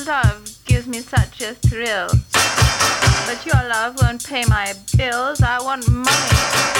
love gives me such a thrill. But your love won't pay my bills. I want money.